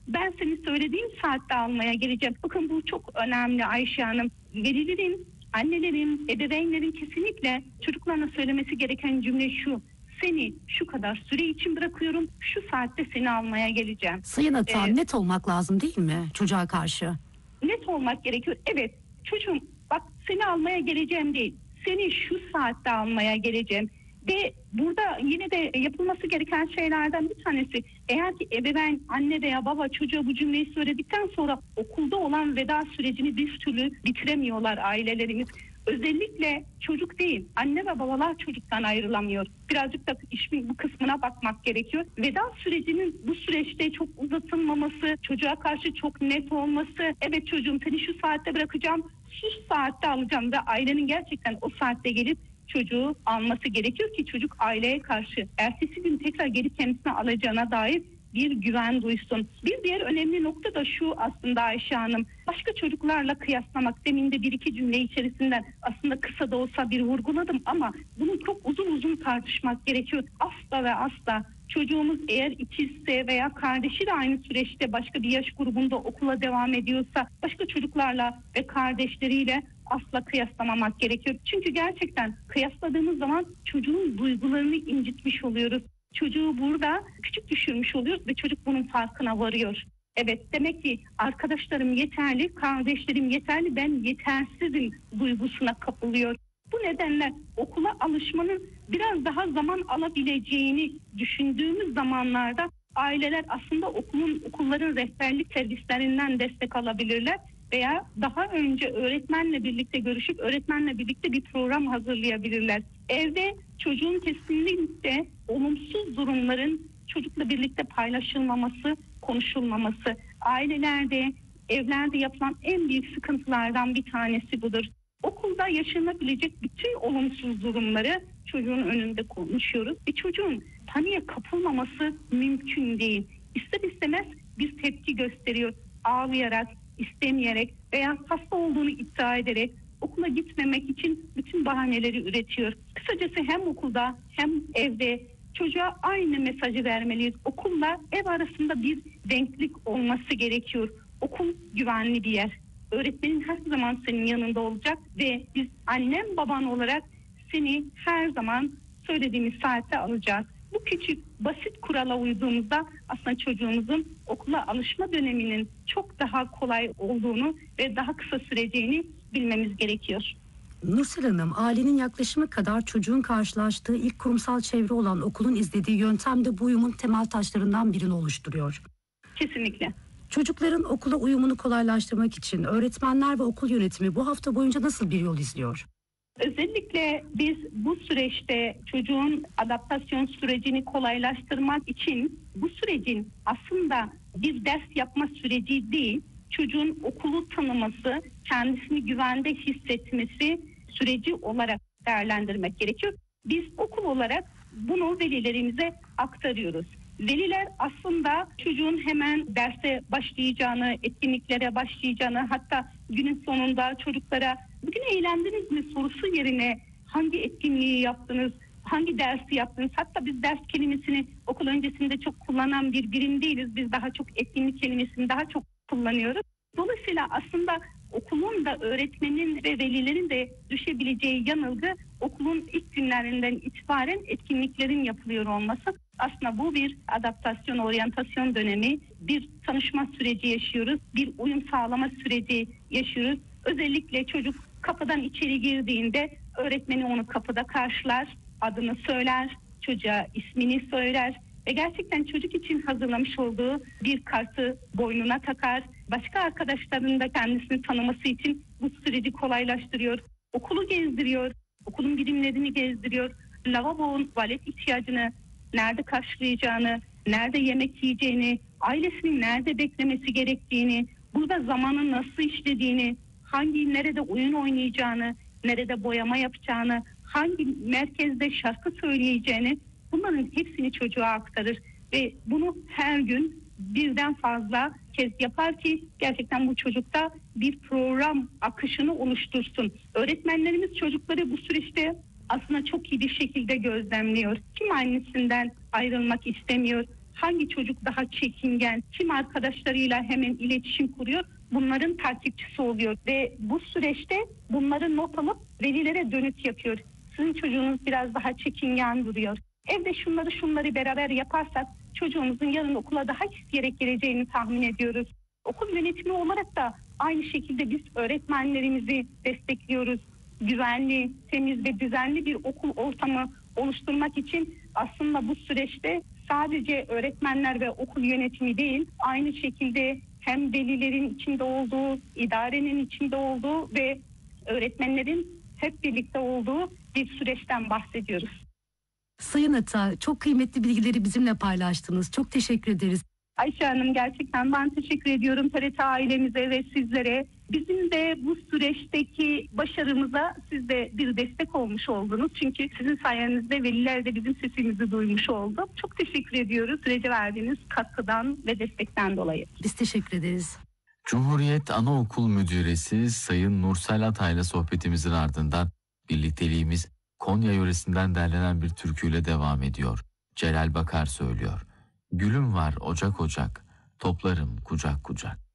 ben seni söylediğim saatte almaya geleceğim. Bakın bu çok önemli Ayşe Hanım. Velilerin, annelerin, ebeveynlerin kesinlikle çocuklarına söylemesi gereken cümle şu: seni şu kadar süre için bırakıyorum, şu saatte seni almaya geleceğim. Sayın Ata, net olmak lazım değil mi çocuğa karşı? Net olmak gerekiyor. Evet, çocuğum bak, seni almaya geleceğim değil, seni şu saatte almaya geleceğim. Ve burada yine de yapılması gereken şeylerden bir tanesi, eğer ki ebeveyn, anne veya baba çocuğa bu cümleyi söyledikten sonra okulda olan veda sürecini bir türlü bitiremiyorlar ailelerimiz. Özellikle çocuk değil, anne ve babalar çocuktan ayrılamıyor. Birazcık da işin bu kısmına bakmak gerekiyor. Veda sürecinin bu süreçte çok uzatılmaması, çocuğa karşı çok net olması, evet çocuğum seni şu saatte bırakacağım, şu saatte alacağım ve ailenin gerçekten o saatte gelip çocuğu alması gerekiyor ki çocuk aileye karşı ertesi gün tekrar gelip kendisine alacağına dair bir güven duysun. Bir diğer önemli nokta da şu aslında Ayşe Hanım, başka çocuklarla kıyaslamak. Demin de bir iki cümle içerisinden aslında kısa da olsa bir vurguladım ama bunu çok uzun uzun tartışmak gerekiyor. Asla ve asla çocuğumuz eğer ikizse veya kardeşi de aynı süreçte başka bir yaş grubunda okula devam ediyorsa başka çocuklarla ve kardeşleriyle asla kıyaslamamak gerekiyor. Çünkü gerçekten kıyasladığımız zaman çocuğun duygularını incitmiş oluyoruz. Çocuğu burada küçük düşürmüş oluyoruz ve çocuk bunun farkına varıyor. Evet, demek ki arkadaşlarım yeterli, kardeşlerim yeterli, ben yetersizim duygusuna kapılıyor. Bu nedenle okula alışmanın biraz daha zaman alabileceğini düşündüğümüz zamanlarda aileler aslında okulların rehberlik servislerinden destek alabilirler veya daha önce öğretmenle birlikte görüşüp öğretmenle birlikte bir program hazırlayabilirler. Evde çocuğun kesinlikle olumsuz durumların çocukla birlikte paylaşılmaması, konuşulmaması, ailelerde, evlerde yapılan en büyük sıkıntılardan bir tanesi budur. Okulda yaşanabilecek bütün olumsuz durumları çocuğun önünde konuşuyoruz. Çocuğun paniğe kapılmaması mümkün değil. İster istemez bir tepki gösteriyor. Ağlayarak, istemeyerek veya hasta olduğunu iddia ederek okula gitmemek için bütün bahaneleri üretiyor. Kısacası hem okulda hem evde çocuğa aynı mesajı vermeliyiz. Okulla ev arasında bir denklik olması gerekiyor. Okul güvenli bir yer. Öğretmenin her zaman senin yanında olacak ve biz annem baban olarak seni her zaman söylediğimiz saatte alacağız. Bu küçük basit kurala uyduğumuzda aslında çocuğumuzun okula alışma döneminin çok daha kolay olduğunu ve daha kısa süreceğini bilmemiz gerekiyor. Nursel Hanım, ailenin yaklaşımı kadar çocuğun karşılaştığı ilk kurumsal çevre olan okulun izlediği yöntem de bu uyumun temel taşlarından birini oluşturuyor. Kesinlikle. Çocukların okula uyumunu kolaylaştırmak için öğretmenler ve okul yönetimi bu hafta boyunca nasıl bir yol izliyor? Özellikle biz bu süreçte çocuğun adaptasyon sürecini kolaylaştırmak için bu sürecin aslında bir ders yapma süreci değil, çocuğun okulu tanıması, kendisini güvende hissetmesi süreci olarak değerlendirmek gerekiyor. Biz okul olarak bunu velilerimize aktarıyoruz. Veliler aslında çocuğun hemen derse başlayacağını, etkinliklere başlayacağını, hatta günün sonunda çocuklara bugün eğlendiniz mi sorusu yerine hangi etkinliği yaptınız, hangi dersi yaptınız? Hatta biz ders kelimesini okul öncesinde çok kullanan bir birim değiliz. Biz daha çok etkinlik kelimesini daha çok kullanıyoruz. Dolayısıyla aslında okulun da öğretmenin ve velilerin de düşebileceği yanılgı okulun ilk günlerinden itibaren etkinliklerin yapılıyor olması. Aslında bu bir adaptasyon, oryantasyon dönemi, bir tanışma süreci yaşıyoruz, bir uyum sağlama süreci yaşıyoruz. Özellikle çocuk kapıdan içeri girdiğinde öğretmeni onu kapıda karşılar, adını söyler, çocuğa ismini söyler ve gerçekten çocuk için hazırlamış olduğu bir kartı boynuna takar. Başka arkadaşlarının da kendisini tanıması için bu süreci kolaylaştırıyor. Okulu gezdiriyor, okulun birimlerini gezdiriyor, lavabonun tuvalet ihtiyacını nerede karşılayacağını, nerede yemek yiyeceğini, ailesinin nerede beklemesi gerektiğini, burada zamanın nasıl işlediğini, nerede oyun oynayacağını, nerede boyama yapacağını, hangi merkezde şarkı söyleyeceğini, bunların hepsini çocuğa aktarır ve bunu her gün birden fazla kez yapar ki gerçekten bu çocukta bir program akışını oluştursun. Öğretmenlerimiz çocukları bu süreçte aslında çok iyi bir şekilde gözlemliyor. Kim annesinden ayrılmak istemiyor? hangi çocuk daha çekingen, kim arkadaşlarıyla hemen iletişim kuruyor, bunların takipçisi oluyor ve bu süreçte bunları not alıp velilere dönüt yapıyor. Sizin çocuğunuz biraz daha çekingen duruyor. Evde şunları beraber yaparsak çocuğumuzun yarın okula daha isteyerek geleceğini tahmin ediyoruz. Okul yönetimi olarak da aynı şekilde biz öğretmenlerimizi destekliyoruz. Güvenli, temiz ve düzenli bir okul ortamı oluşturmak için aslında bu süreçte sadece öğretmenler ve okul yönetimi değil, aynı şekilde hem velilerin içinde olduğu, idarenin içinde olduğu ve öğretmenlerin hep birlikte olduğu bir süreçten bahsediyoruz. Sayın Ata, çok kıymetli bilgileri bizimle paylaştınız. Çok teşekkür ederiz. Ayşe Hanım, gerçekten ben teşekkür ediyorum TRT ailemize ve sizlere. Bizim de bu süreçteki başarımıza siz de bir destek olmuş oldunuz. Çünkü sizin sayenizde veliler de bizim sesimizi duymuş oldu. Çok teşekkür ediyoruz sürece verdiğiniz katkıdan ve destekten dolayı. Biz teşekkür ederiz. Cumhuriyet Anaokul Müdüresi Sayın Nursel Atay'la sohbetimizin ardından birlikteliğimiz Konya yöresinden derlenen bir türküyle devam ediyor. Celal Bakar söylüyor. Gülüm var ocak ocak, toplarım kucak kucak.